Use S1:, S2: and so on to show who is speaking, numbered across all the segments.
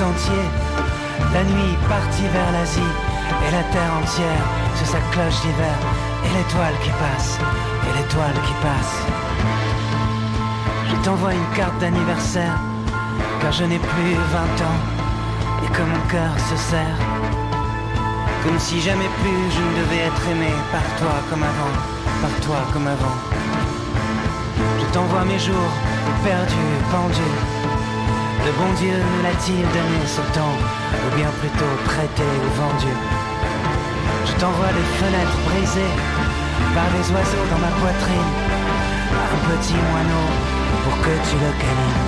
S1: entier. La nuit partie vers l'Asie, et la terre entière sur sa cloche d'hiver. Et l'étoile qui passe, et l'étoile qui passe. Je t'envoie une carte d'anniversaire, car je n'ai plus 20 ans, et que mon cœur se serre. Comme si jamais plus je ne devais être aimé par toi comme avant, par toi comme avant. Je t'envoie mes jours perdus, pendus. Le bon Dieu nous l'a-t-il donné ce temps, ou bien plutôt prêté ou vendu? Je t'envoie des fenêtres brisées par les oiseaux dans ma poitrine, un petit moineau pour que tu le câlines.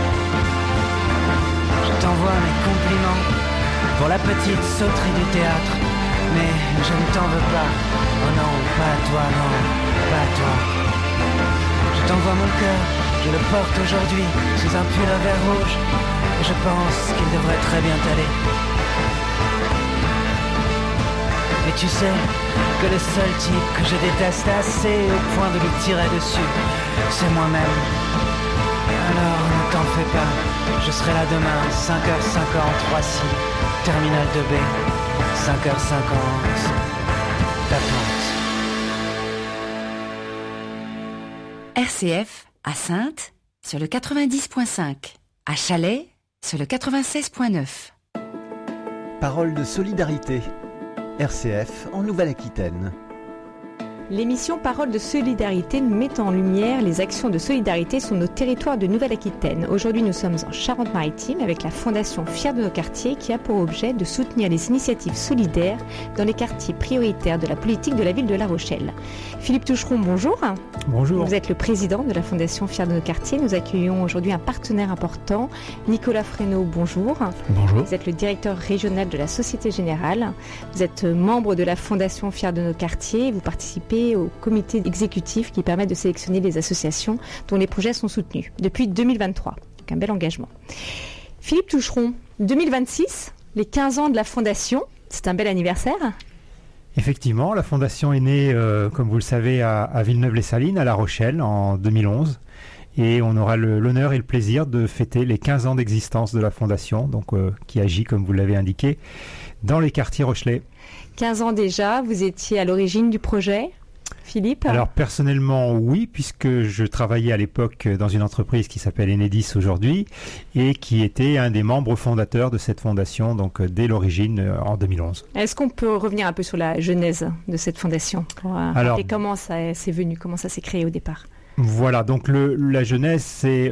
S1: Je t'envoie mes compliments pour la petite sauterie du théâtre, mais je ne t'en veux pas. Oh non, pas toi, non, pas toi. Je t'envoie mon cœur, je le porte aujourd'hui sous un pull à vert rouge, et je pense qu'il devrait très bien t'aller. Mais tu sais que le seul type que je déteste assez au point de lui tirer dessus, c'est moi-même. Alors ne t'en fais pas, je serai là demain, 5h50, Roissy, terminal 2B, 5h50, t'attends.
S2: RCF à Saintes sur le 90.5, à Chalais sur le 96.9.
S3: Parole de solidarité. RCF en Nouvelle-Aquitaine.
S4: L'émission Parole de solidarité met en lumière les actions de solidarité sur nos territoires de Nouvelle-Aquitaine. Aujourd'hui, nous sommes en Charente-Maritime avec la Fondation Fiers de nos quartiers qui a pour objet de soutenir les initiatives solidaires dans les quartiers prioritaires de la politique de la ville de La Rochelle. Philippe Toucheron, bonjour.
S5: Bonjour.
S4: Vous êtes le président de la Fondation Fiers de nos quartiers. Nous accueillons aujourd'hui un partenaire important, Nicolas Fresneau, bonjour.
S5: Bonjour.
S4: Vous êtes le directeur régional de la Société Générale. Vous êtes membre de la Fondation Fiers de nos quartiers. Vous participez au comité exécutif qui permet de sélectionner les associations dont les projets sont soutenus depuis 2023. Donc un bel engagement. Philippe Toucheron, 2026, les 15 ans de la Fondation, c'est un bel anniversaire.
S5: Effectivement, la Fondation est née, comme vous le savez, à Villeneuve-les-Salines, à La Rochelle, en 2011. Et on aura l'honneur et le plaisir de fêter les 15 ans d'existence de la Fondation, donc qui agit, comme vous l'avez indiqué, dans les quartiers rochelais.
S4: 15 ans déjà, vous étiez à l'origine du projet, Philippe?
S5: Alors personnellement, oui, puisque je travaillais à l'époque dans une entreprise qui s'appelle Enedis aujourd'hui et qui était un des membres fondateurs de cette fondation, donc dès l'origine en 2011.
S4: Est-ce qu'on peut revenir un peu sur la genèse de cette fondation pour rappeler comment ça s'est venu, comment ça s'est créé au départ?
S5: Voilà, donc la genèse, c'est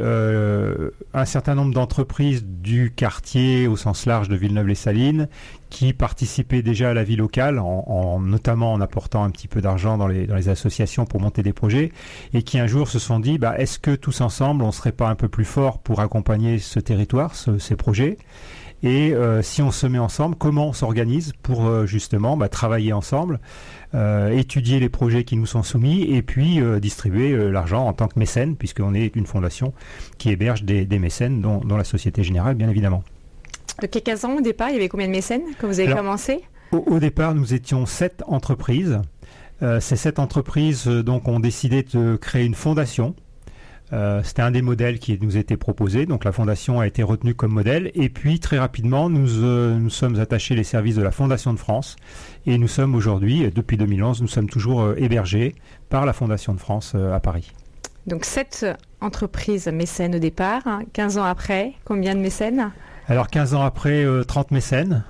S5: un certain nombre d'entreprises du quartier au sens large de Villeneuve-les-Salines qui participaient déjà à la vie locale, notamment en apportant un petit peu d'argent dans les associations pour monter des projets, et qui un jour se sont dit, est-ce que tous ensemble, on ne serait pas un peu plus fort pour accompagner ce territoire, ces projets ? Et si on se met ensemble, comment on s'organise pour justement travailler ensemble, étudier les projets qui nous sont soumis et puis distribuer l'argent en tant que mécène, puisqu'on est une fondation qui héberge des mécènes, dont la Société Générale, bien évidemment.
S4: Donc il y a 15 ans, au départ, il y avait combien de mécènes quand vous avez commencé ?
S5: Au départ, nous étions 7 entreprises. Ces 7 entreprises donc, ont décidé de créer une fondation. C'était un des modèles qui nous était proposé, donc la fondation a été retenue comme modèle, et puis très rapidement nous sommes attachés les services de la Fondation de France, et nous sommes aujourd'hui, depuis 2011, nous sommes toujours hébergés par la Fondation de France à Paris.
S4: Donc 7 entreprises mécènes au départ, 15 ans après, combien de mécènes ?
S5: Alors 15 ans après, 30 mécènes.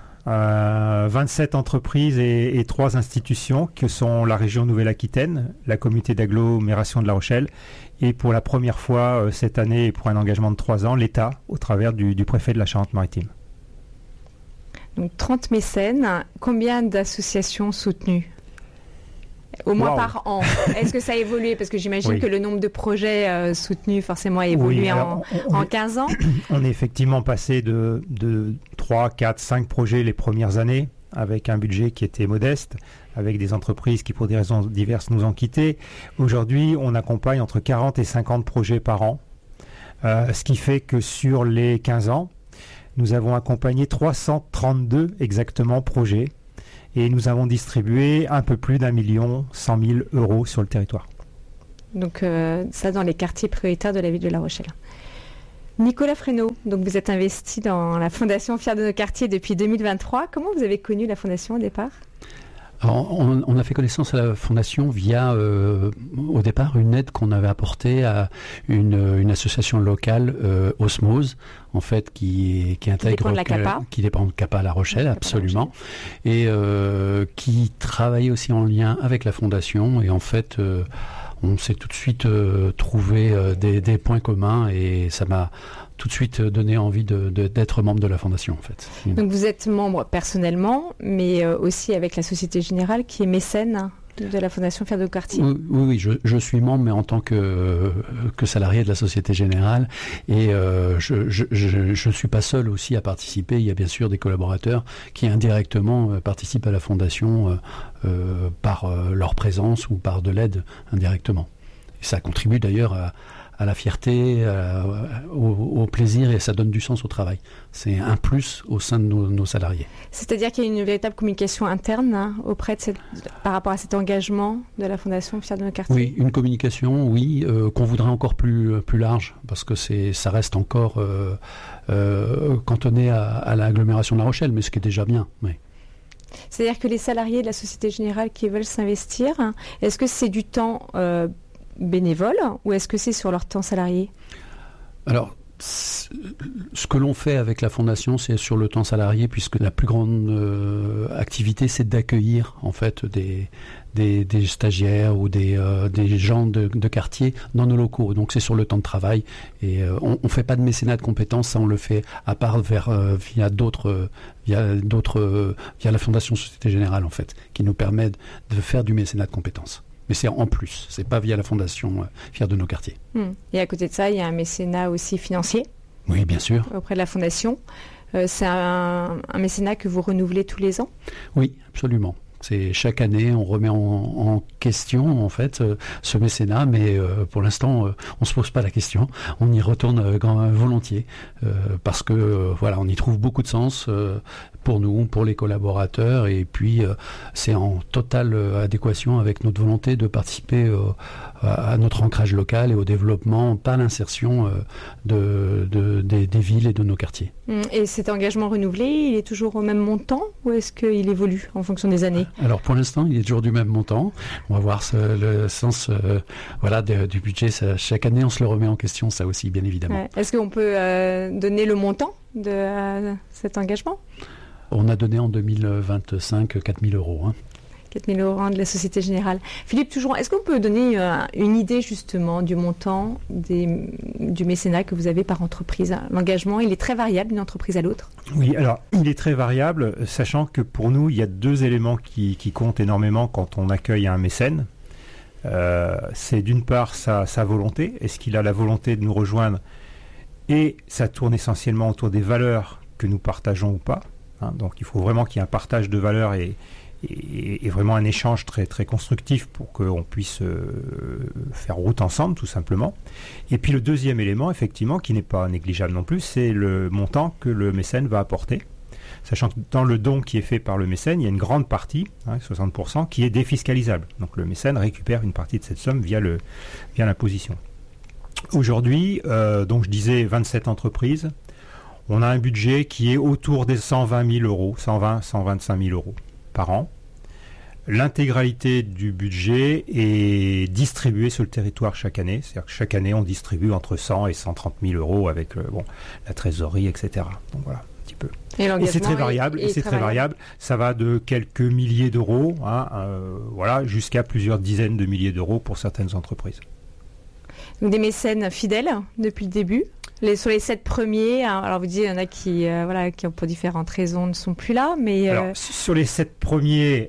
S5: 27 entreprises et 3 institutions que sont la région Nouvelle-Aquitaine, la communauté d'agglomération de La Rochelle et pour la première fois cette année et pour un engagement de 3 ans, l'État au travers du préfet de la Charente-Maritime.
S4: Donc 30 mécènes, combien d'associations soutenues ? Au moins par an. Est-ce que ça a évolué ? Parce que j'imagine que le nombre de projets soutenus forcément a évolué en 15 ans.
S5: On est effectivement passé de 3, 4, 5 projets les premières années, avec un budget qui était modeste, avec des entreprises qui pour des raisons diverses nous ont quittés. Aujourd'hui, on accompagne entre 40 et 50 projets par an, ce qui fait que sur les 15 ans, nous avons accompagné 332 exactement projets. Et nous avons distribué un peu plus d'1 100 000 € sur le territoire.
S4: Donc ça dans les quartiers prioritaires de la ville de La Rochelle. Nicolas Fresneau, donc vous êtes investi dans la Fondation Fiers de nos quartiers depuis 2023. Comment vous avez connu la Fondation au départ ?
S6: Alors, on a fait connaissance à la Fondation via, au départ, une aide qu'on avait apportée à une association locale, Osmose, en fait, qui intègre... Qui dépend de CAPA à La Rochelle, absolument. Et qui travaillait aussi en lien avec la Fondation. Et en fait, on s'est tout de suite trouvé des points communs et ça m'a tout de suite donné envie d'être membre de la Fondation, en fait.
S4: Donc vous êtes membre personnellement, mais aussi avec la Société Générale qui est mécène de la Fondation Fiers de nos quartiers.
S6: Oui, je suis membre, mais en tant que salarié de la Société Générale. Et je ne suis pas seul aussi à participer. Il y a bien sûr des collaborateurs qui indirectement participent à la Fondation par leur présence ou par de l'aide indirectement. Et ça contribue d'ailleurs à la fierté, au plaisir, et ça donne du sens au travail. C'est un plus au sein de nos salariés.
S4: C'est-à-dire qu'il y a une véritable communication interne auprès de par rapport à cet engagement de la Fondation Fiers de nos quartiers.
S6: Oui, une communication, qu'on voudrait encore plus large, parce que ça reste encore cantonné à l'agglomération de La Rochelle, mais ce qui est déjà bien. Oui.
S4: C'est-à-dire que les salariés de la Société Générale qui veulent s'investir, est-ce que c'est du temps bénévole ou est-ce que c'est sur leur temps salarié ? Alors,
S6: ce que l'on fait avec la Fondation, c'est sur le temps salarié, puisque la plus grande activité, c'est d'accueillir en fait des stagiaires ou des gens de quartier dans nos locaux. Donc c'est sur le temps de travail et on ne fait pas de mécénat de compétences, ça on le fait à part via la Fondation Société Générale en fait, qui nous permet de faire du mécénat de compétences. Mais c'est en plus, c'est pas via la Fondation Fiers de nos quartiers.
S4: Et à côté de ça, il y a un mécénat aussi financier.
S6: Oui, bien sûr.
S4: Auprès de la Fondation. C'est un mécénat que vous renouvelez tous les ans ?
S6: Oui, absolument. C'est chaque année, on remet en question en fait ce mécénat, mais pour l'instant, on se pose pas la question. On y retourne volontiers parce que voilà, on y trouve beaucoup de sens pour nous, pour les collaborateurs, et puis c'est en totale adéquation avec notre volonté de participer à notre ancrage local et au développement par l'insertion des villes et de nos quartiers.
S4: Et cet engagement renouvelé, il est toujours au même montant ou est-ce qu'il évolue en fonction des années ?
S6: Alors pour l'instant, il est toujours du même montant. On va voir le sens du budget. Chaque année, on se le remet en question, ça aussi, bien évidemment.
S4: Ouais. Est-ce qu'on peut donner le montant de cet engagement ?
S6: On a donné en 2025 4 000 euros.
S4: 4 000 euros de la Société Générale. Philippe Tougeron, est-ce qu'on peut donner une idée justement du montant du mécénat que vous avez par entreprise ? L'engagement, il est très variable d'une entreprise à l'autre ?
S5: Oui, alors il est très variable, sachant que pour nous, il y a deux éléments qui comptent énormément quand on accueille un mécène. C'est d'une part sa volonté. Est-ce qu'il a la volonté de nous rejoindre ? Et ça tourne essentiellement autour des valeurs que nous partageons ou pas. Donc il faut vraiment qu'il y ait un partage de valeurs et vraiment un échange très, très constructif pour qu'on puisse faire route ensemble, tout simplement. Et puis le deuxième élément, effectivement, qui n'est pas négligeable non plus, c'est le montant que le mécène va apporter. Sachant que dans le don qui est fait par le mécène, il y a une grande partie, 60%, qui est défiscalisable. Donc le mécène récupère une partie de cette somme via l'imposition. Aujourd'hui, donc je disais 27 entreprises, on a un budget qui est autour des 120 000 euros, 125 000 euros par an. L'intégralité du budget est distribuée sur le territoire chaque année. C'est-à-dire que chaque année, on distribue entre 100 et 130 000 euros avec la trésorerie, etc. Donc voilà, un petit peu. Et c'est très variable. Variable. Ça va de quelques milliers d'euros, jusqu'à plusieurs dizaines de milliers d'euros pour certaines entreprises.
S4: Donc des mécènes fidèles depuis le début. Sur les 7 premiers, alors vous dites il y en a qui pour différentes raisons ne sont plus là, mais...
S5: Alors, sur les 7 premiers,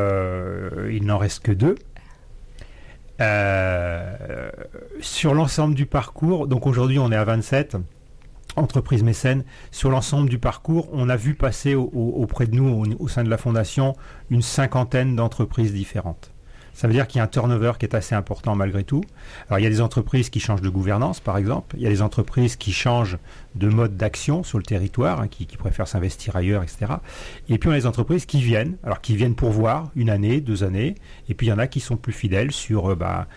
S5: il n'en reste que 2. Sur l'ensemble du parcours, donc aujourd'hui on est à 27 entreprises mécènes. Sur l'ensemble du parcours, on a vu passer auprès de nous, au sein de la Fondation, une 50aine d'entreprises différentes. Ça veut dire qu'il y a un turnover qui est assez important malgré tout. Alors il y a des entreprises qui changent de gouvernance par exemple, il y a des entreprises qui changent de mode d'action sur le territoire, qui préfèrent s'investir ailleurs, etc. Et puis on a des entreprises qui viennent pour voir 1 année, 2 années, et puis il y en a qui sont plus fidèles sur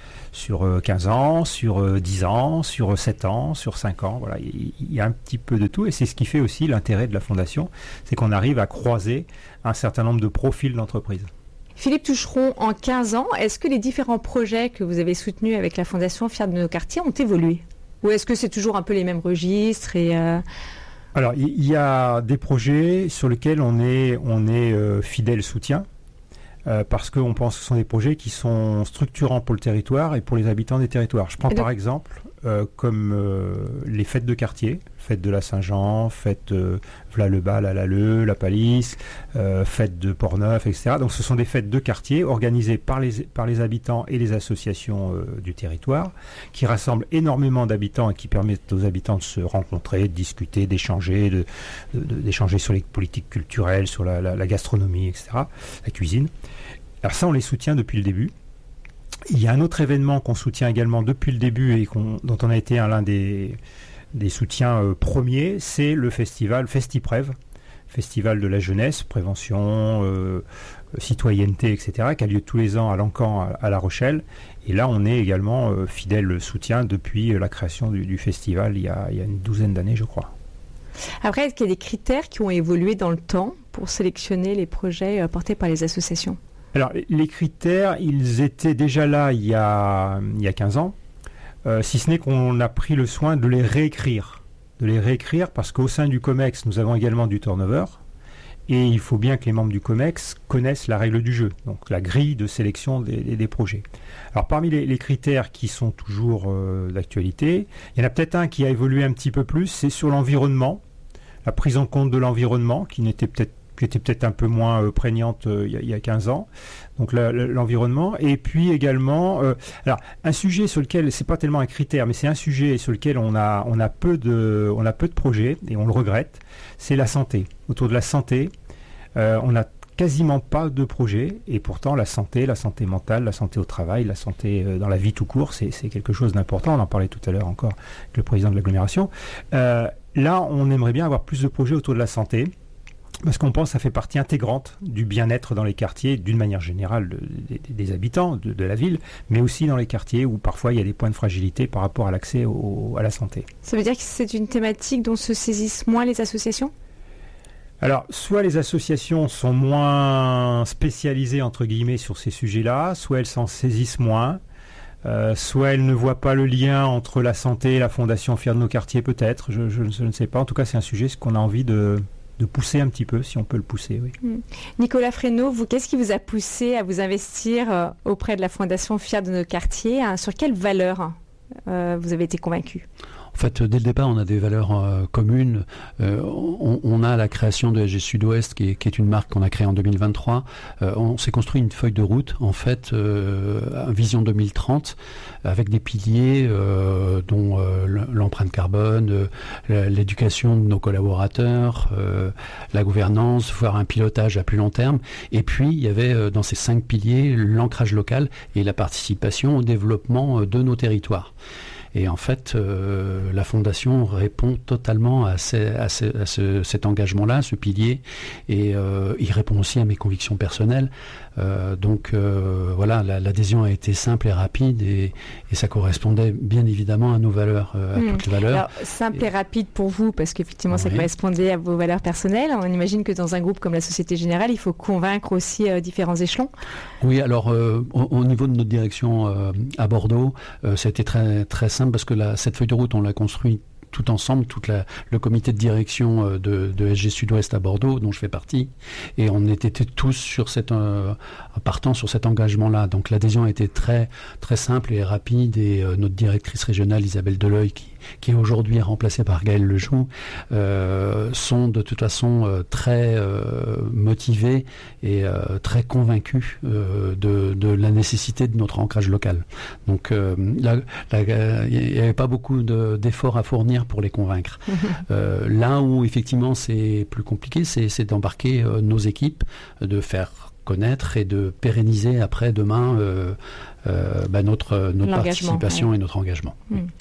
S5: 15 ans, sur 10 ans, sur 7 ans, sur 5 ans. Voilà, il y a un petit peu de tout et c'est ce qui fait aussi l'intérêt de la Fondation, c'est qu'on arrive à croiser un certain nombre de profils d'entreprises.
S4: Philippe Toucheron, en 15 ans, est-ce que les différents projets que vous avez soutenus avec la Fondation Fiers de nos quartiers ont évolué ? Ou est-ce que c'est toujours un peu les mêmes registres
S5: Alors, il y a des projets sur lesquels on est fidèle soutien, parce qu'on pense que ce sont des projets qui sont structurants pour le territoire et pour les habitants des territoires. Je prends par exemple comme les fêtes de quartier, fête de la Saint-Jean, fête Vla-le-Bas, la Lalleux, la Palisse, fête de Port-Neuf, etc. Donc ce sont des fêtes de quartier organisées par les habitants et les associations du territoire, qui rassemblent énormément d'habitants et qui permettent aux habitants de se rencontrer, de discuter, d'échanger, d'échanger sur les politiques culturelles, sur la gastronomie, etc., la cuisine. Alors ça, on les soutient depuis le début. Il y a un autre événement qu'on soutient également depuis le début et dont on a été l'un des soutiens premiers, c'est le festival FestiPrev, Festival de la jeunesse, prévention, citoyenneté, etc., qui a lieu tous les ans à l'Encan à La Rochelle. Et là, on est également fidèle soutien depuis la création du festival il y a une 12aine d'années, je crois.
S4: Après, est-ce qu'il y a des critères qui ont évolué dans le temps pour sélectionner les projets portés par les associations ?
S5: Alors, les critères, ils étaient déjà là il y a 15 ans, si ce n'est qu'on a pris le soin de les réécrire. Parce qu'au sein du COMEX, nous avons également du turnover, et il faut bien que les membres du COMEX connaissent la règle du jeu, donc la grille de sélection des projets. Alors, parmi les critères qui sont toujours d'actualité, il y en a peut-être un qui a évolué un petit peu plus, c'est sur l'environnement, la prise en compte de l'environnement, qui était peut-être un peu moins prégnante il y a 15 ans, donc l'environnement, et puis également, alors un sujet sur lequel, c'est pas tellement un critère, mais c'est un sujet sur lequel on a peu de projets, et on le regrette, c'est la santé. Autour de la santé, on n'a quasiment pas de projets, et pourtant la santé mentale, la santé au travail, la santé dans la vie tout court, c'est quelque chose d'important, on en parlait tout à l'heure encore avec le président de l'agglomération. Là, on aimerait bien avoir plus de projets autour de la santé, parce qu'on pense que ça fait partie intégrante du bien-être dans les quartiers, d'une manière générale des habitants de la ville, mais aussi dans les quartiers où parfois il y a des points de fragilité par rapport à l'accès à la santé.
S4: Ça veut dire que c'est une thématique dont se saisissent moins les associations ?
S5: Alors, soit les associations sont moins spécialisées, entre guillemets, sur ces sujets-là, soit elles s'en saisissent moins, soit elles ne voient pas le lien entre la santé et la Fondation Fiers de nos quartiers, peut-être, je ne sais pas. En tout cas, c'est un sujet qu'on a envie de pousser un petit peu, si on peut le pousser, oui.
S4: Nicolas Fresneau, vous, qu'est-ce qui vous a poussé à vous investir auprès de la Fondation Fiers de nos quartiers ? Sur quelles valeurs vous avez été convaincu ?
S6: En fait, dès le départ, on a des valeurs communes. On a la création de SG Sud-Ouest, qui est une marque qu'on a créée en 2023. On s'est construit une feuille de route, en fait, Vision 2030, avec des piliers dont l'empreinte carbone, l'éducation de nos collaborateurs, la gouvernance, voire un pilotage à plus long terme. Et puis, il y avait dans ces 5 piliers l'ancrage local et la participation au développement de nos territoires. Et en fait, la Fondation répond totalement à cet engagement-là, ce pilier, et il répond aussi à mes convictions personnelles. Donc voilà, l'adhésion a été simple et rapide, et ça correspondait bien évidemment à nos valeurs, à toutes les valeurs.
S4: Alors, simple et rapide pour vous, parce qu'effectivement ça correspondait à vos valeurs personnelles. On imagine que dans un groupe comme la Société Générale, il faut convaincre aussi différents échelons. Oui, alors au niveau de notre direction à Bordeaux, ça a été très, très simple, parce que cette feuille de route, on l'a construite tout ensemble, le comité de direction de SG Sud-Ouest à Bordeaux, dont je fais partie, et on était tous partant sur cet engagement-là. Donc l'adhésion a été très, très simple et rapide, et notre directrice régionale, Isabelle Deleuil,
S6: qui est aujourd'hui remplacé par Gaël Lejoux, sont de toute façon très motivés et très convaincus de la nécessité de notre ancrage local. Donc là, il n'y avait pas beaucoup d'efforts à fournir pour les convaincre. Là où effectivement c'est plus compliqué, c'est d'embarquer nos équipes, de faire connaître et de pérenniser après demain notre participation et notre engagement.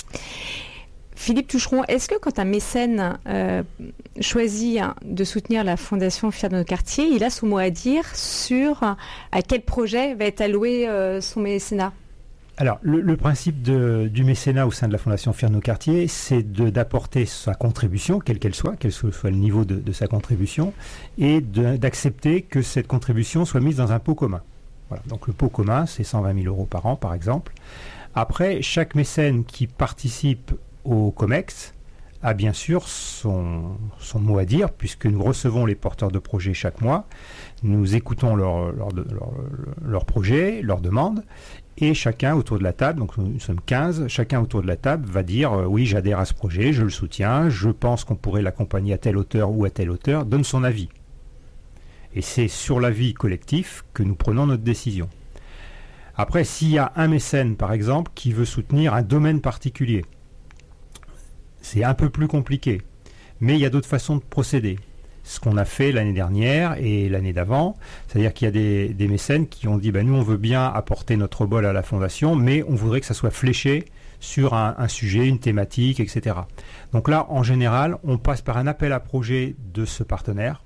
S4: Philippe Toucheron, est-ce que quand un mécène choisit de soutenir la Fondation Fiers de nos quartiers, il a son mot à dire sur à quel projet va être alloué son mécénat ?
S5: Alors, le principe du mécénat au sein de la Fondation Fiers de nos quartiers, c'est d'apporter sa contribution, quelle qu'elle soit, quel soit le niveau de sa contribution, et d'accepter que cette contribution soit mise dans un pot commun. Voilà. Donc le pot commun, c'est 120 000 euros par an, par exemple. Après, chaque mécène qui participe au COMEX a bien sûr son mot à dire, puisque nous recevons les porteurs de projets chaque mois, nous écoutons leurs projets, leurs demandes, et chacun autour de la table, donc nous sommes 15, chacun autour de la table va dire oui, j'adhère à ce projet, je le soutiens, je pense qu'on pourrait l'accompagner à telle hauteur ou à telle hauteur, donne son avis. Et c'est sur l'avis collectif que nous prenons notre décision. Après, s'il y a un mécène, par exemple, qui veut soutenir un domaine particulier, c'est un peu plus compliqué, mais il y a d'autres façons de procéder. Ce qu'on a fait l'année dernière et l'année d'avant, c'est-à-dire qu'il y a des mécènes qui ont dit nous on veut bien apporter notre bol à la fondation, mais on voudrait que ça soit fléché sur un sujet, une thématique, etc. Donc là, en général, on passe par un appel à projet de ce partenaire,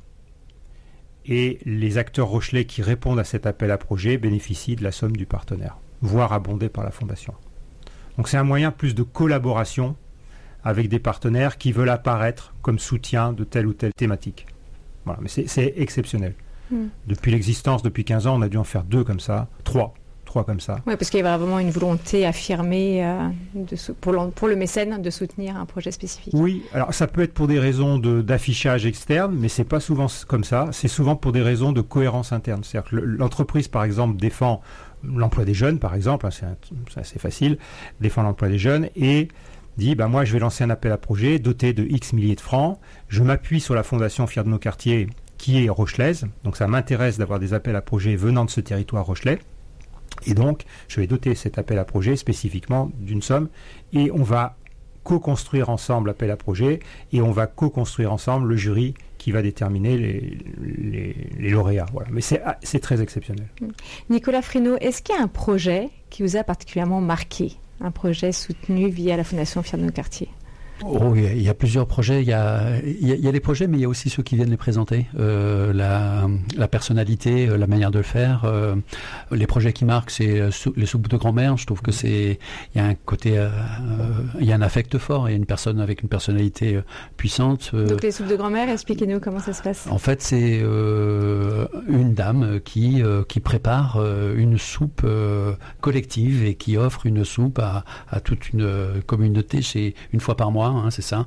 S5: et les acteurs rochelais qui répondent à cet appel à projet bénéficient de la somme du partenaire, voire abondés par la fondation. Donc c'est un moyen plus de collaboration avec des partenaires qui veulent apparaître comme soutien de telle ou telle thématique. Voilà, mais c'est exceptionnel. Depuis l'existence, depuis 15 ans, on a dû en faire 2 comme ça, 3 comme ça.
S4: Oui, parce qu'il y avait vraiment une volonté affirmée pour le mécène de soutenir un projet spécifique.
S5: Oui, alors ça peut être pour des raisons d'affichage externe, mais c'est pas souvent comme ça. C'est souvent pour des raisons de cohérence interne. C'est-à-dire que l'entreprise, par exemple, défend l'emploi des jeunes, par exemple, c'est assez facile, défend l'emploi des jeunes et dit moi je vais lancer un appel à projet doté de X milliers de francs, je m'appuie sur la Fondation Fiers de nos quartiers qui est rochelaise, donc ça m'intéresse d'avoir des appels à projet venant de ce territoire rochelais, et donc je vais doter cet appel à projet spécifiquement d'une somme, et on va co-construire ensemble l'appel à projet, et on va co-construire ensemble le jury qui va déterminer les lauréats. Voilà. Mais c'est très exceptionnel.
S4: Nicolas Fresneau, est-ce qu'il y a un projet qui vous a particulièrement marqué ? Un projet soutenu via la Fondation Fiers de nos quartiers?
S6: Oh, il y a plusieurs projets. Il y a des projets, mais il y a aussi ceux qui viennent les présenter. La personnalité, la manière de le faire. Les projets qui marquent, c'est les soupes de grand-mère. Je trouve que il y a un côté, il y a un affect fort. Il y a une personne avec une personnalité puissante.
S4: Donc les soupes de grand-mère, expliquez-nous comment ça se passe.
S6: En fait, c'est une dame qui prépare une soupe collective et qui offre une soupe à toute une communauté. C'est une fois par mois. C'est ça.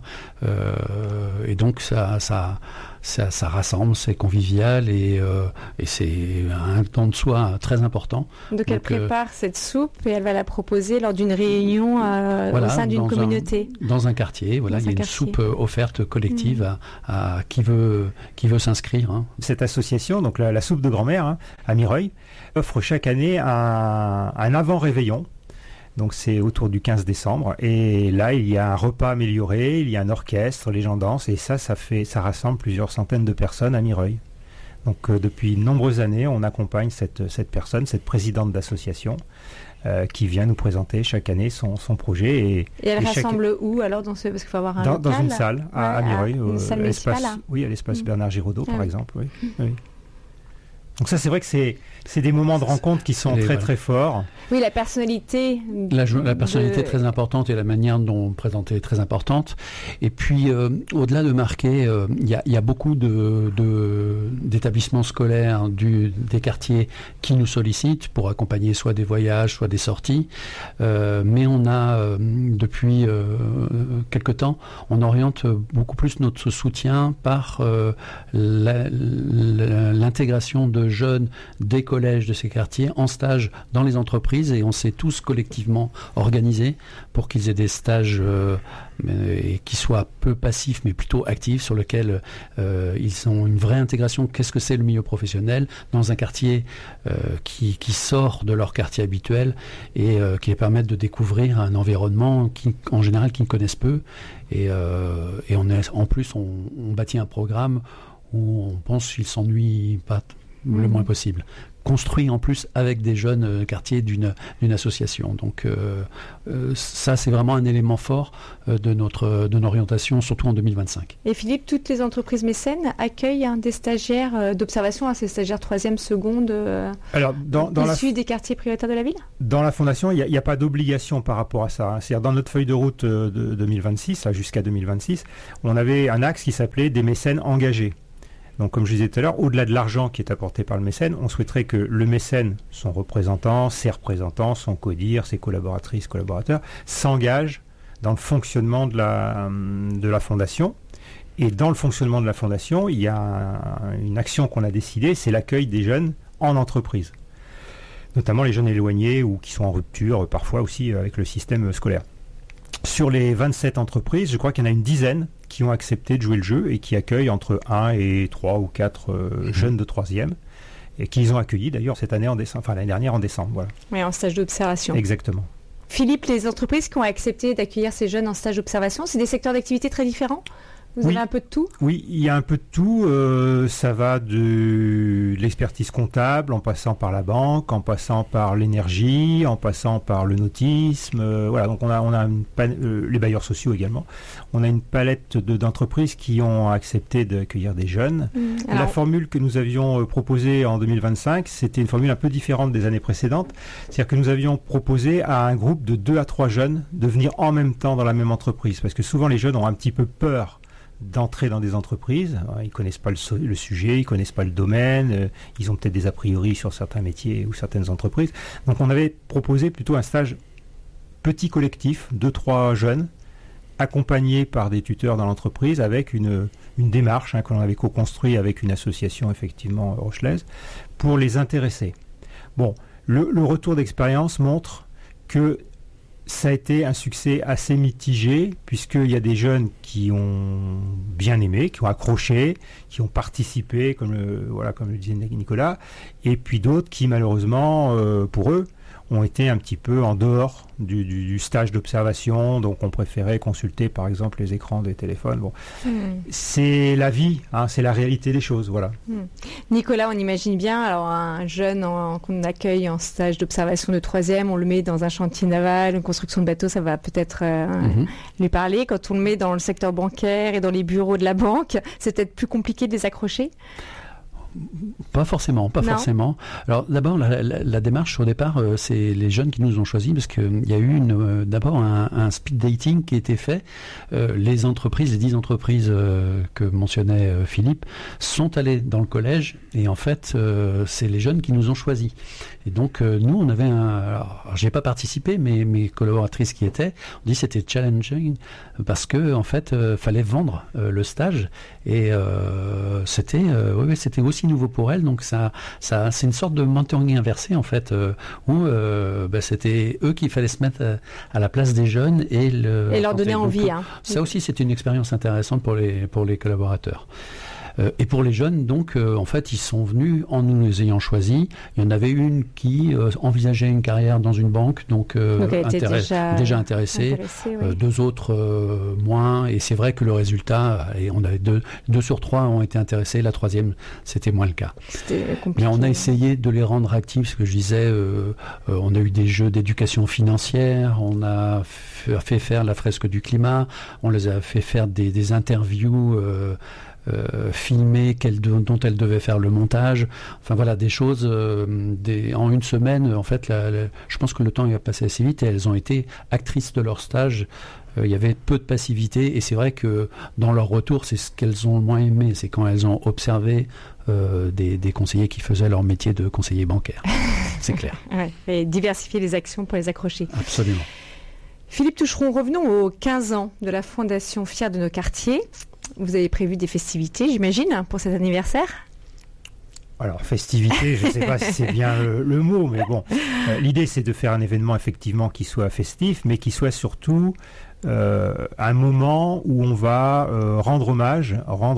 S6: Et donc ça rassemble, c'est convivial et c'est un temps de soi très important.
S4: Donc elle prépare cette soupe et elle va la proposer lors d'une réunion au sein d'une communauté.
S6: Dans un quartier, voilà, il y a une soupe offerte collective à qui veut s'inscrire.
S5: Cette association, donc la soupe de grand-mère à Mireuil, offre chaque année un avant-réveillon. Donc c'est autour du 15 décembre et là il y a un repas amélioré, il y a un orchestre, les gens dansent et ça rassemble plusieurs centaines de personnes à Mireuil. Donc depuis de nombreuses années on accompagne cette personne, cette présidente d'association qui vient nous présenter chaque année son projet. Et
S4: elle rassemble où alors parce qu'il faut avoir un local
S5: dans une salle à Mireuil,
S4: une salle municipale.
S5: Oui, à l'espace Bernard Giraudot par exemple. Oui. Donc ça c'est vrai que c'est des moments de rencontre qui sont très forts.
S4: Oui, la personnalité.
S6: La personnalité est très importante et la manière dont présenter est très importante. Et puis au-delà de marquer, il y a beaucoup d'établissements scolaires des quartiers qui nous sollicitent pour accompagner soit des voyages, soit des sorties. Mais on a depuis quelque temps, on oriente beaucoup plus notre soutien par l'intégration de jeunes des collèges de ces quartiers en stage dans les entreprises et on s'est tous collectivement organisés pour qu'ils aient des stages et qui soient peu passifs mais plutôt actifs, sur lesquels ils ont une vraie intégration. Qu'est-ce que c'est le milieu professionnel dans un quartier qui sort de leur quartier habituel et qui les permettent de découvrir un environnement en général qu'ils connaissent peu. Et en plus, on bâtit un programme où on pense qu'ils s'ennuient pas le moins possible. Construit en plus avec des jeunes quartiers d'une association. Donc ça, c'est vraiment un élément fort de notre orientation, surtout en 2025.
S4: Et Philippe, toutes les entreprises mécènes accueillent des stagiaires d'observation, ces stagiaires 3e, seconde, issus des quartiers prioritaires de la ville ?
S5: Dans la Fondation, il n'y a pas d'obligation par rapport à ça. C'est-à-dire, dans notre feuille de route de 2026, jusqu'à 2026, on avait un axe qui s'appelait « Des mécènes engagés ». Donc, comme je disais tout à l'heure, au-delà de l'argent qui est apporté par le mécène, on souhaiterait que le mécène, son représentant, ses représentants, son codir, ses collaboratrices, collaborateurs, s'engagent dans le fonctionnement de la Fondation. Et dans le fonctionnement de la Fondation, il y a une action qu'on a décidée, c'est l'accueil des jeunes en entreprise. Notamment les jeunes éloignés ou qui sont en rupture, parfois aussi avec le système scolaire. Sur les 27 entreprises, je crois qu'il y en a une dizaine qui ont accepté de jouer le jeu et qui accueillent entre 1 et 3 ou 4 jeunes de 3e et qu'ils ont accueillis d'ailleurs cette année l'année dernière en décembre. Voilà.
S4: Oui, en stage d'observation.
S5: Exactement.
S4: Philippe, les entreprises qui ont accepté d'accueillir ces jeunes en stage d'observation, c'est des secteurs d'activité très différents ? Vous avez un peu de tout ? Oui,
S5: il y a un peu de tout. Ça va de l'expertise comptable, en passant par la banque, en passant par l'énergie, en passant par le nautisme. Voilà, donc on a les bailleurs sociaux également. On a une palette d'entreprises qui ont accepté d'accueillir des jeunes. La formule que nous avions proposée en 2025, c'était une formule un peu différente des années précédentes. C'est-à-dire que nous avions proposé à un groupe de 2 à 3 jeunes de venir en même temps dans la même entreprise. Parce que souvent les jeunes ont un petit peu peur d'entrer dans des entreprises. Ils connaissent pas le sujet, ils connaissent pas le domaine, ils ont peut-être des a priori sur certains métiers ou certaines entreprises. Donc on avait proposé plutôt un stage petit collectif, 2-3 jeunes, accompagnés par des tuteurs dans l'entreprise, avec une démarche que l'on avait co-construit avec une association effectivement rochelaise, pour les intéresser. Bon, le retour d'expérience montre que ça a été un succès assez mitigé, puisqu'il y a des jeunes qui ont bien aimé, qui ont accroché, qui ont participé, comme le disait Nicolas, et puis d'autres qui, malheureusement, pour eux, ont été un petit peu en dehors du stage d'observation, donc on préférait consulter, par exemple, les écrans des téléphones. Bon. C'est la vie, c'est la réalité des choses, voilà.
S4: Nicolas, on imagine bien, alors un jeune qu'on accueille en stage d'observation de 3e, on le met dans un chantier naval, une construction de bateau, ça va peut-être lui parler. Quand on le met dans le secteur bancaire et dans les bureaux de la banque, c'est peut-être plus compliqué de les accrocher ?
S6: Pas forcément. Alors d'abord, la démarche au départ, c'est les jeunes qui nous ont choisis, parce qu'il y a eu d'abord un speed dating qui a été fait. Les 10 entreprises que mentionnait Philippe, sont allées dans le collège, et en fait, c'est les jeunes qui nous ont choisis. Et donc, nous, on avait alors j'ai pas participé, mais mes collaboratrices qui étaient, on dit c'était challenging, parce que en fait, fallait vendre le stage, et c'était aussi nouveau pour elles, donc ça c'est une sorte de mentoring inversé en fait, où c'était eux qu'il fallait se mettre à la place des jeunes et
S4: leur donner envie.
S6: Ça aussi, c'est une expérience intéressante pour les collaborateurs. Et pour les jeunes, donc, en fait, ils sont venus en nous ayant choisis. Il y en avait une qui envisageait une carrière dans une banque, donc déjà intéressée. Oui. 2 autres moins. Et c'est vrai que le résultat, on avait 2 sur 3 ont été intéressés. La 3e, c'était moins le cas.
S4: C'était compliqué.
S6: Mais on a essayé de les rendre actifs, ce que je disais. On a eu des jeux d'éducation financière. On a fait faire la fresque du climat. On les a fait faire des interviews filmées dont elles devaient faire le montage. Enfin voilà, des choses en une semaine. En fait, je pense que le temps est passé assez vite, et elles ont été actrices de leur stage. Il y avait peu de passivité, et c'est vrai que dans leur retour, c'est ce qu'elles ont le moins aimé, c'est quand elles ont observé des conseillers qui faisaient leur métier de conseiller bancaire. C'est clair.
S4: Ouais, et diversifier les actions pour les accrocher.
S6: Absolument.
S4: Philippe Toucheron, revenons aux 15 ans de la Fondation Fiers de nos quartiers. Vous avez prévu des festivités, j'imagine, pour cet anniversaire ?
S5: Alors, festivité, je ne sais pas si c'est bien le mot, mais bon, l'idée c'est de faire un événement effectivement qui soit festif, mais qui soit surtout un moment où on va rendre hommage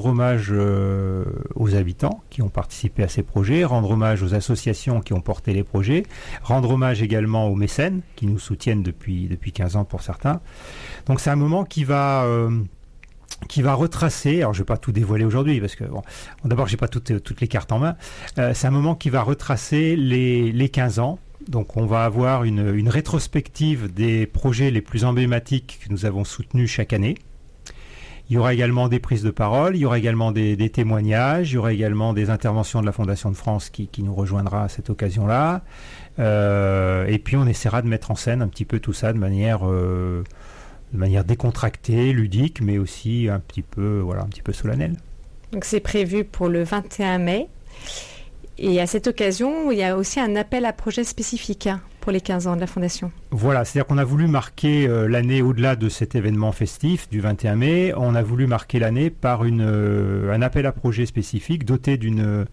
S5: aux habitants qui ont participé à ces projets, rendre hommage aux associations qui ont porté les projets, rendre hommage également aux mécènes qui nous soutiennent depuis 15 ans pour certains. Donc c'est un moment qui va retracer, alors je ne vais pas tout dévoiler aujourd'hui parce que d'abord j'ai pas toutes les cartes en main, c'est un moment qui va retracer les 15 ans. Donc on va avoir une rétrospective des projets les plus emblématiques que nous avons soutenus chaque année. Il y aura également des prises de parole, il y aura également des témoignages, il y aura également des interventions de la Fondation de France qui nous rejoindra à cette occasion-là. Et puis on essaiera de mettre en scène un petit peu tout ça de manière décontractée, ludique, mais aussi un petit peu solennelle.
S4: Donc c'est prévu pour le 21 mai. Et à cette occasion, il y a aussi un appel à projet spécifique pour les 15 ans de la Fondation. Voilà,
S5: c'est-à-dire qu'on a voulu marquer l'année au-delà de cet événement festif du 21 mai. On a voulu marquer l'année par un appel à projet spécifique doté d'une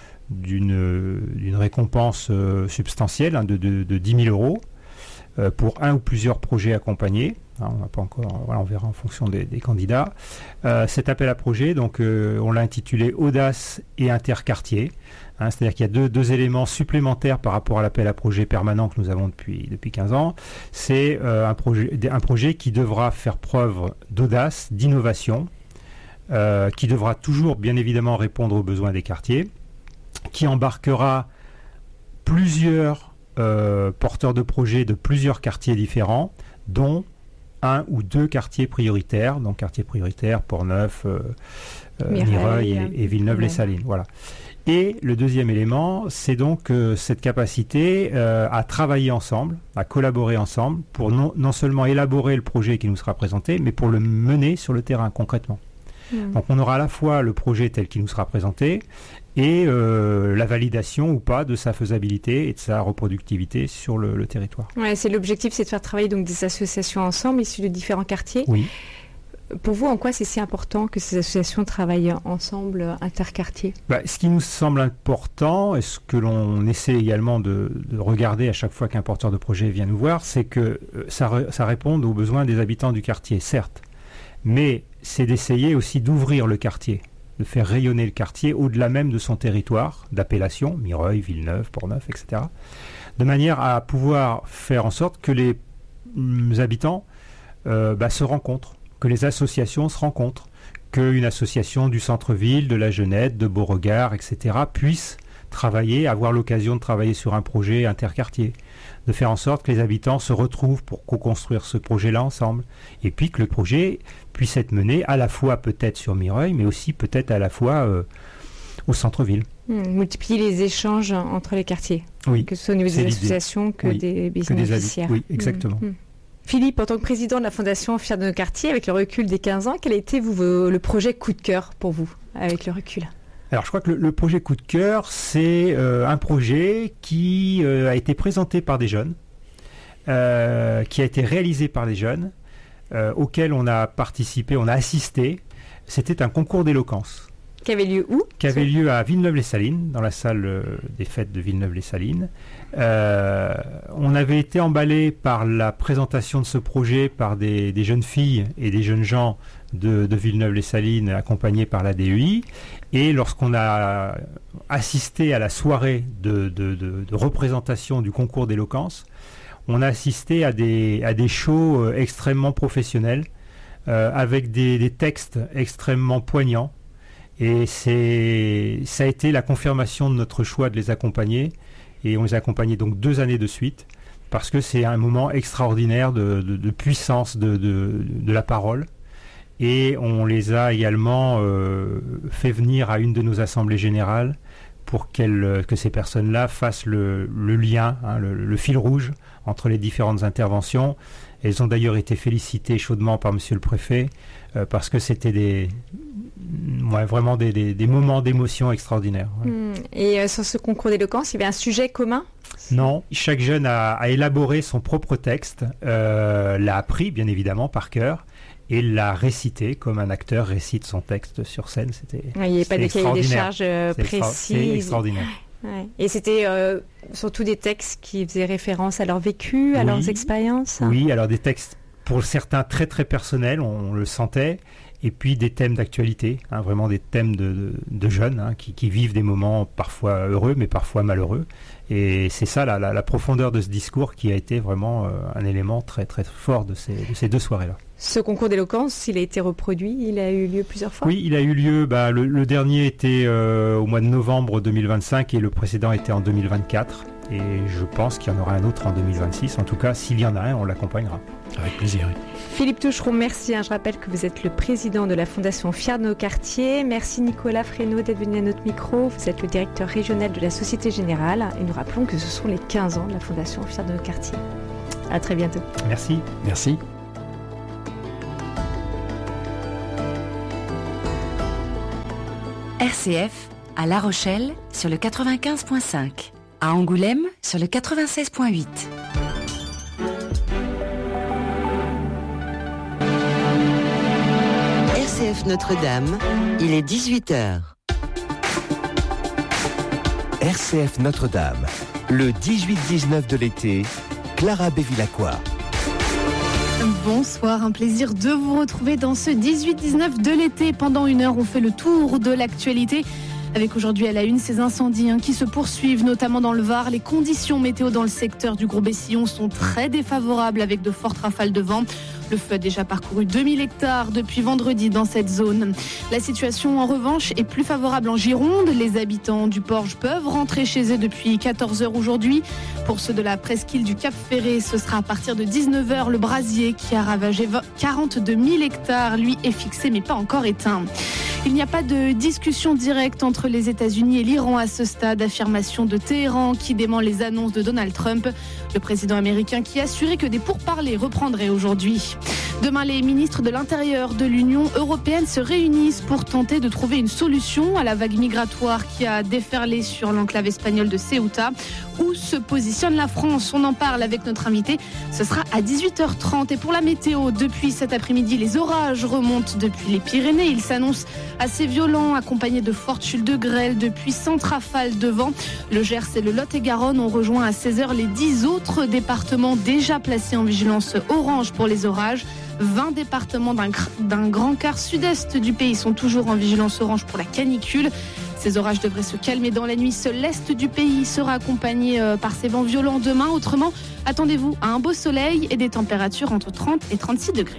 S5: récompense substantielle de 10 000 euros pour un ou plusieurs projets accompagnés. On n'a pas encore, on verra en fonction des candidats. Cet appel à projet, donc, on l'a intitulé Audace et Interquartier. C'est-à-dire qu'il y a deux éléments supplémentaires par rapport à l'appel à projet permanent que nous avons depuis 15 ans. C'est un projet qui devra faire preuve d'audace, d'innovation, qui devra toujours bien évidemment répondre aux besoins des quartiers, qui embarquera plusieurs porteurs de projets de plusieurs quartiers différents, dont un ou deux quartiers prioritaires, donc quartiers prioritaires, Port-Neuf, Mireuil et Villeneuve-les-Salines. Voilà. Et le deuxième élément, c'est donc cette capacité à travailler ensemble, à collaborer ensemble, pour non seulement élaborer le projet qui nous sera présenté, mais pour le mener sur le terrain concrètement. Donc on aura à la fois le projet tel qu'il nous sera présenté et la validation ou pas de sa faisabilité et de sa reproductivité sur le territoire.
S4: Ouais, c'est l'objectif, c'est de faire travailler donc des associations ensemble issues de différents quartiers.
S5: Oui.
S4: Pour vous, en quoi c'est si important que ces associations travaillent ensemble, interquartiers ?
S5: Ce qui nous semble important, et ce que l'on essaie également de regarder à chaque fois qu'un porteur de projet vient nous voir, c'est que ça réponde aux besoins des habitants du quartier, certes, mais c'est d'essayer aussi d'ouvrir le quartier, de faire rayonner le quartier au-delà même de son territoire d'appellation, Mireuil, Villeneuve, Port-Neuf, etc., de manière à pouvoir faire en sorte que les habitants se rencontrent, que les associations se rencontrent, qu'une association du centre-ville, de la Jeunette, de Beauregard, etc. puisse travailler, avoir l'occasion de travailler sur un projet interquartier, de faire en sorte que les habitants se retrouvent pour co-construire ce projet-là ensemble, et puis que le projet puisse être mené à la fois peut-être sur Mireuil, mais aussi peut-être à la fois au centre-ville.
S4: Multiplier les échanges entre les quartiers,
S5: oui,
S4: que ce soit au niveau des associations que des bénéficiaires.
S5: Oui, exactement.
S4: Philippe, en tant que président de la Fondation Fiers de nos quartiers, avec le recul des 15 ans, quel a été le projet coup de cœur pour vous, avec le recul ?
S5: Alors je crois que le projet coup de cœur, c'est un projet qui a été présenté par des jeunes, qui a été réalisé par des jeunes, auquel on a participé, on a assisté. C'était un concours d'éloquence.
S4: Qui avait lieu où ?
S5: Qui avait lieu à Villeneuve-les-Salines, dans la salle des fêtes de Villeneuve-les-Salines. On avait été emballé par la présentation de ce projet par des jeunes filles et des jeunes gens de Villeneuve-les-Salines, accompagnés par la DEI. Et lorsqu'on a assisté à la soirée de représentation du concours d'éloquence, on a assisté à des shows extrêmement professionnels, avec des textes extrêmement poignants. Et ça a été la confirmation de notre choix de les accompagner. Et on les a accompagnés donc 2 années de suite, parce que c'est un moment extraordinaire de puissance de la parole. Et on les a également fait venir à une de nos assemblées générales pour que ces personnes-là fassent le lien, le fil rouge entre les différentes interventions. Elles ont d'ailleurs été félicitées chaudement par monsieur le préfet, parce que c'était vraiment des moments d'émotion extraordinaires.
S4: Et sur ce concours d'éloquence, il y avait un sujet commun ?
S5: Non, chaque jeune a élaboré son propre texte, l'a appris bien évidemment par cœur, et l'a récité comme un acteur récite son texte sur scène.
S4: Il n'y avait pas de cahier des charges précis.
S5: C'est extraordinaire.
S4: Ouais. Et c'était surtout des textes qui faisaient référence à leur vécu, à leurs expériences.
S5: Oui, alors des textes pour certains très très personnels, on le sentait, et puis des thèmes d'actualité, vraiment des thèmes de jeunes qui vivent des moments parfois heureux mais parfois malheureux. Et c'est ça la profondeur de ce discours qui a été vraiment un élément très très fort de ces 2 soirées-là.
S4: Ce concours d'éloquence, il a été reproduit, il a eu lieu plusieurs fois ?
S5: Oui, il a eu lieu, le dernier était au mois de novembre 2025 et le précédent était en 2024. Et je pense qu'il y en aura un autre en 2026. En tout cas, s'il y en a un, on l'accompagnera.
S6: Avec plaisir, oui.
S4: Philippe Toucheron, merci. Je rappelle que vous êtes le président de la Fondation Fiers de nos quartiers. Merci Nicolas Fresneau d'être venu à notre micro. Vous êtes le directeur régional de la Société Générale. Et nous rappelons que ce sont les 15 ans de la Fondation Fiers de nos quartiers. À très bientôt.
S5: Merci.
S6: Merci.
S2: RCF, à La Rochelle, sur le 95.5. À Angoulême, sur le 96.8.
S7: RCF Notre-Dame, il est 18h.
S8: RCF Notre-Dame, le 18-19 de l'été, Clara Bévilacqua.
S9: Bonsoir, un plaisir de vous retrouver dans ce 18-19 de l'été. Pendant 1 heure, on fait le tour de l'actualité. Avec aujourd'hui à la une, ces incendies qui se poursuivent, notamment dans le Var. Les conditions météo dans le secteur du Gros-Bessillon sont très défavorables avec de fortes rafales de vent. Le feu a déjà parcouru 2000 hectares depuis vendredi dans cette zone. La situation, en revanche, est plus favorable en Gironde. Les habitants du Porge peuvent rentrer chez eux depuis 14h aujourd'hui. Pour ceux de la presqu'île du Cap-Ferré, ce sera à partir de 19h. Le brasier qui a ravagé 42 000 hectares, lui, est fixé mais pas encore éteint. Il n'y a pas de discussion directe entre les États-Unis et l'Iran à ce stade. Affirmation de Téhéran qui dément les annonces de Donald Trump, le président américain qui a assuré que des pourparlers reprendraient aujourd'hui. Demain, les ministres de l'Intérieur de l'Union européenne se réunissent pour tenter de trouver une solution à la vague migratoire qui a déferlé sur l'enclave espagnole de Ceuta. Où se positionne la France ? On en parle avec notre invité. Ce sera à 18h30. Et pour la météo, depuis cet après-midi, les orages remontent depuis les Pyrénées. Ils s'annoncent assez violents, accompagnés de fortes chutes de grêle, de puissantes rafales de vent. Le Gers et le Lot-et-Garonne ont rejoint à 16h les 10 autres départements déjà placés en vigilance orange pour les orages. 20 départements d'un grand quart sud-est du pays sont toujours en vigilance orange pour la canicule. Ces orages devraient se calmer dans la nuit. Seul l'est du pays sera accompagné par ces vents violents demain. Autrement, attendez-vous à un beau soleil et des températures entre 30 et 36 degrés.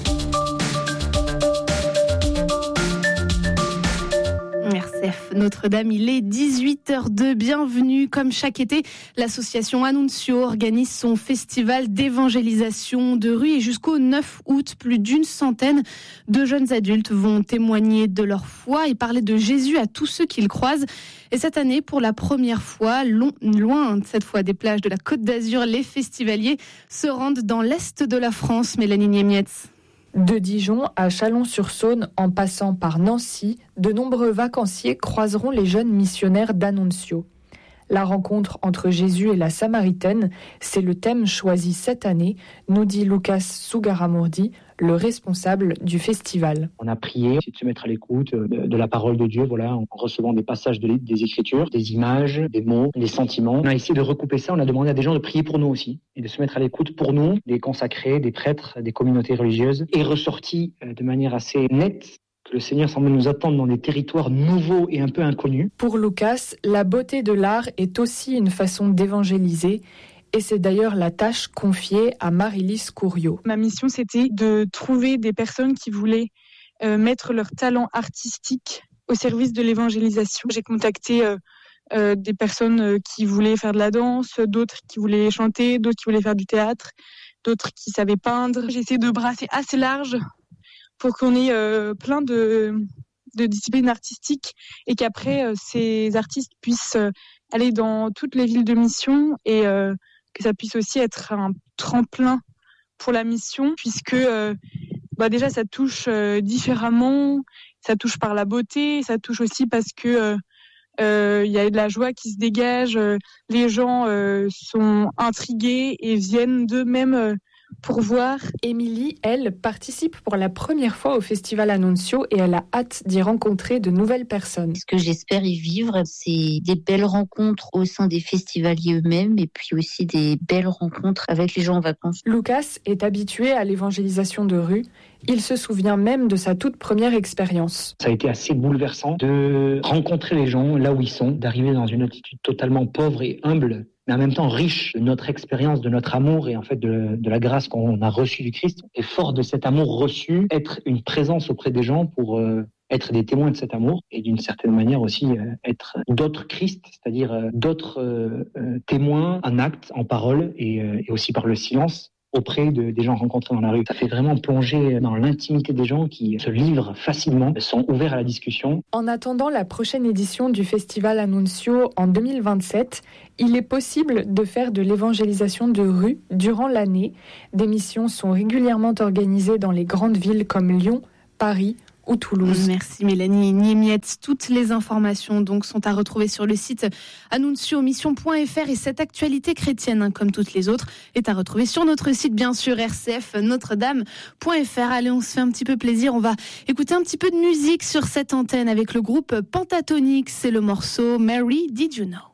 S9: RCF Notre-Dame, il est 18h02. Bienvenue. Comme chaque été, l'association Annunzio organise son festival d'évangélisation de rue et jusqu'au 9 août, plus d'une centaine de jeunes adultes vont témoigner de leur foi et parler de Jésus à tous ceux qu'ils croisent. Et cette année, pour la première fois, loin cette fois des plages de la Côte d'Azur, les festivaliers se rendent dans l'est de la France. Mélanie Niemietz.
S10: De Dijon à Chalon-sur-Saône, en passant par Nancy, de nombreux vacanciers croiseront les jeunes missionnaires d'Annunzio. La rencontre entre Jésus et la Samaritaine, c'est le thème choisi cette année, nous dit Lucas Sugaramurdi, le responsable du festival.
S11: On a prié, c'est de se mettre à l'écoute de la parole de Dieu, voilà, en recevant des passages des Écritures, des images, des mots, des sentiments. On a essayé de recouper ça, on a demandé à des gens de prier pour nous aussi, et de se mettre à l'écoute pour nous, des consacrés, des prêtres, des communautés religieuses, et ressorti de manière assez nette que le Seigneur semble nous attendre dans des territoires nouveaux et un peu inconnus.
S10: Pour Lucas, la beauté de l'art est aussi une façon d'évangéliser. Et c'est d'ailleurs la tâche confiée à Marie-Lise Couriot.
S12: Ma mission, c'était de trouver des personnes qui voulaient mettre leur talent artistique au service de l'évangélisation. J'ai contacté des personnes qui voulaient faire de la danse, d'autres qui voulaient chanter, d'autres qui voulaient faire du théâtre, d'autres qui savaient peindre. J'ai essayé de brasser assez large pour qu'on ait plein de disciplines artistiques et qu'après, ces artistes puissent aller dans toutes les villes de mission et que ça puisse aussi être un tremplin pour la mission, puisque déjà ça touche différemment, ça touche par la beauté, ça touche aussi parce que y a de la joie qui se dégage, les gens sont intrigués et viennent d'eux-mêmes pour voir.
S10: Émilie, elle, participe pour la première fois au Festival Annunzio et elle a hâte d'y rencontrer de nouvelles personnes.
S13: Ce que j'espère y vivre, c'est des belles rencontres au sein des festivaliers eux-mêmes et puis aussi des belles rencontres avec les gens en vacances.
S10: Lucas est habitué à l'évangélisation de rue. Il se souvient même de sa toute première expérience.
S11: Ça a été assez bouleversant de rencontrer les gens là où ils sont, d'arriver dans une attitude totalement pauvre et humble, mais en même temps riche de notre expérience, de notre amour et en fait de la grâce qu'on a reçue du Christ. Et fort de cet amour reçu, être une présence auprès des gens pour être des témoins de cet amour et d'une certaine manière aussi être d'autres Christ, c'est-à-dire d'autres témoins en acte, en parole et aussi par le silence auprès des gens rencontrés dans la rue. Ça fait vraiment plonger dans l'intimité des gens qui se livrent facilement, sont ouverts à la discussion.
S10: En attendant la prochaine édition du Festival Annunzio en 2027, il est possible de faire de l'évangélisation de rue durant l'année. Des missions sont régulièrement organisées dans les grandes villes comme Lyon, Paris ou Toulouse.
S9: Merci Mélanie Niemietz. Toutes les informations donc sont à retrouver sur le site annunciomission.fr et cette actualité chrétienne, comme toutes les autres, est à retrouver sur notre site bien sûr rcfnotredame.fr. Allez, on se fait un petit peu plaisir, on va écouter un petit peu de musique sur cette antenne avec le groupe Pentatonix. C'est le morceau Mary Did You Know.